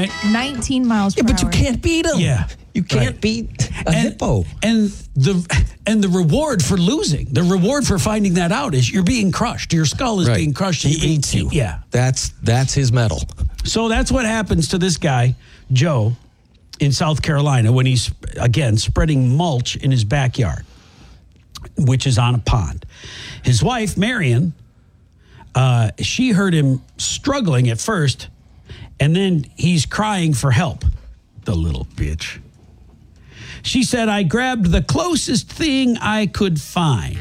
Right. 19 miles per Yeah, but you hour. can't beat him. Yeah. You can't beat a hippo. And the reward for losing, the reward for finding that out is you're being crushed. Your skull is being crushed. He eats you. Yeah. That's his medal. So that's what happens to this guy, Joe, in South Carolina when he's, again, spreading mulch in his backyard, which is on a pond. His wife, Marion, she heard him struggling at first, and then he's crying for help. The little bitch. She said, I grabbed the closest thing I could find.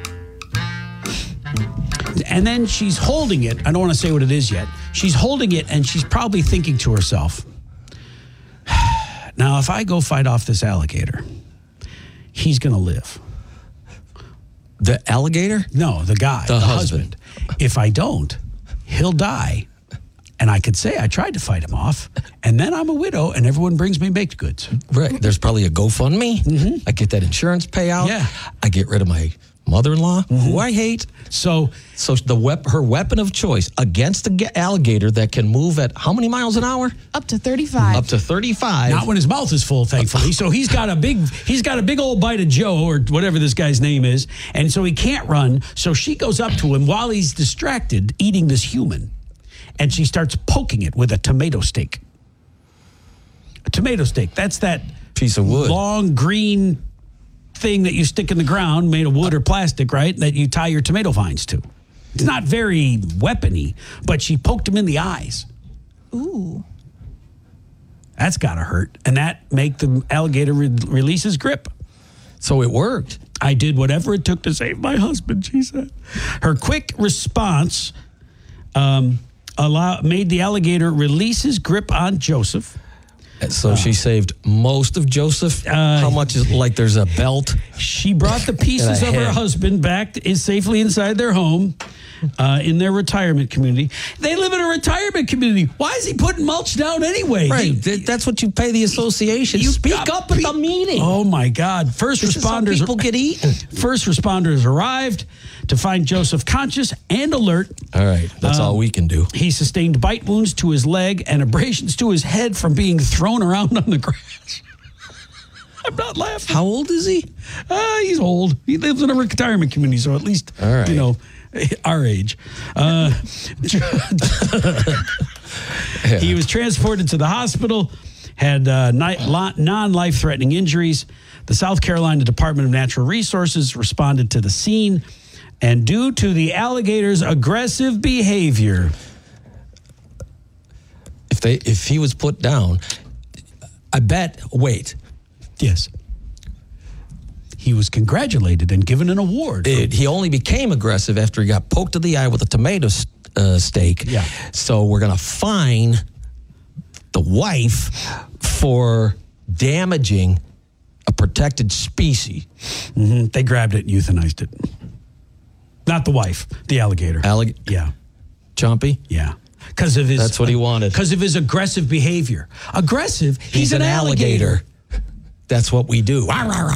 And then she's holding it. I don't want to say what it is yet. She's holding it, and she's probably thinking to herself, now, if I go fight off this alligator, he's going to live. The alligator? No, the guy, The husband. If I don't, he'll die. And I could say I tried to fight him off, and then I'm a widow, and everyone brings me baked goods. Right. There's probably a GoFundMe. I get that insurance payout. Yeah. I get rid of my mother-in-law, who I hate. So her weapon of choice against the alligator that can move at how many miles an hour? Up to 35. Up to 35. not when his mouth is full, thankfully. So he's got a big old bite of Joe or whatever this guy's name is, and so he can't run. So she goes up to him while he's distracted eating this human, and she starts poking it with a tomato stake. A tomato stake. That's that Piece of wood. long green thing that you stick in the ground, made of wood or plastic, right? That you tie your tomato vines to. It's not very weapony, but she poked him in the eyes. Ooh. That's got to hurt. And that make the alligator release his grip. So it worked. I did whatever it took to save my husband, she said. Her quick response made the alligator release his grip on Joseph. So she saved most of Joseph. How much is like there's a belt? She brought the pieces And a of her head. husband back safely inside their home in their retirement community. They live in a retirement community. Why is he putting mulch down anyway? Right. That's what you pay the association. You Speak got up at the meeting. Oh my God! First This is how responders people get eaten. First responders arrived to find Joseph conscious and alert. All right. That's all we can do. He sustained bite wounds to his leg and abrasions to his head from being thrown around on the grass. I'm not laughing. How old is he? He's old. He lives in a retirement community, so at least, All right. you know, our age. He was transported to the hospital, had non-life-threatening injuries. The South Carolina Department of Natural Resources responded to the scene, and due to the alligator's aggressive behavior, If he was put down, I bet. Wait. yes, he was congratulated and given an award. He only became aggressive after he got poked in the eye with a tomato stake. Yeah. So we're going to fine the wife for damaging a protected species. They grabbed it and euthanized it. Not the wife, the alligator. Yeah. Chompy? Yeah. Because of his. That's what he wanted. Because of his aggressive behavior. Aggressive? He's an alligator. That's what we do.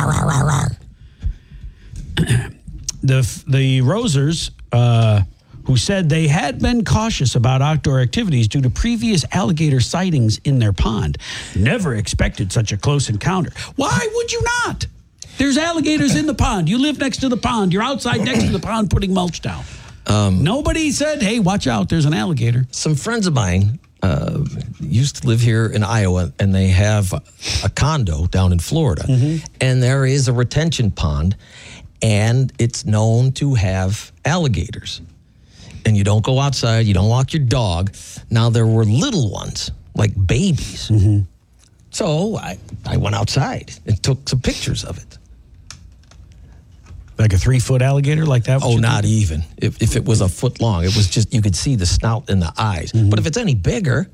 The Rosers, who said they had been cautious about outdoor activities due to previous alligator sightings in their pond, never expected such a close encounter. Why would you not? There's alligators in the pond. You live next to the pond. You're outside next to the pond putting mulch down. Nobody said, hey, watch out, there's an alligator. Some friends of mine used to live here in Iowa, and they have a condo down in Florida. And there is a retention pond, and it's known to have alligators. And you don't go outside, you don't walk your dog. Now, there were little ones, like babies. So I went outside and took some pictures of it. Like a 3-foot alligator like that? Oh, not even. If it was a foot long, it was just, you could see the snout and the eyes. But if it's any bigger,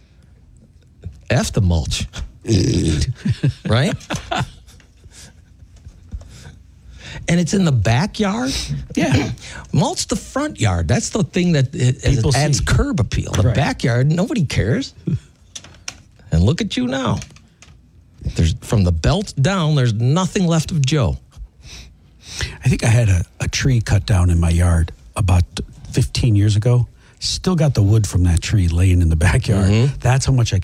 F the mulch. Right? And it's in the backyard? Yeah. Mulch the front yard. That's the thing that People adds see. curb appeal. The Right. backyard, nobody cares. And look at you now. There's from the belt down, there's nothing left of Joe. I think I had a tree cut down in my yard about 15 years ago. Still got the wood from that tree laying in the backyard. That's how much I